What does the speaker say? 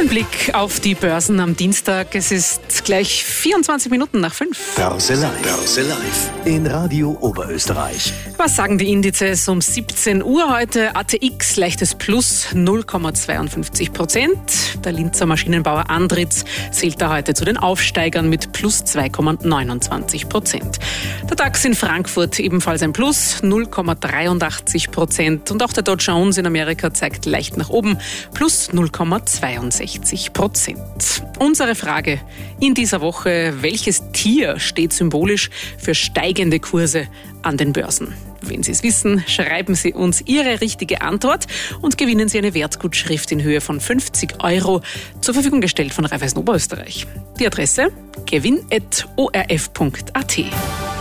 Ein Blick auf die Börsen am Dienstag. Es ist gleich 24 Minuten nach 5. Börse Live in Radio Oberösterreich. Was sagen die Indizes um 17 Uhr heute? ATX leichtes Plus 0,52%. Der Linzer Maschinenbauer Andritz zählt da heute zu den Aufsteigern mit plus 2,29%. Der DAX in Frankfurt ebenfalls ein Plus 0,83%. Und auch der Dow Jones in Amerika zeigt leicht nach oben plus 0,62%. Unsere Frage in dieser Woche: Welches Tier steht symbolisch für steigende Kurse an den Börsen? Wenn Sie es wissen, schreiben Sie uns Ihre richtige Antwort und gewinnen Sie eine Wertgutschrift in Höhe von 50 € zur Verfügung gestellt von Raiffeisen Oberösterreich. Die Adresse: gewinn@orf.at.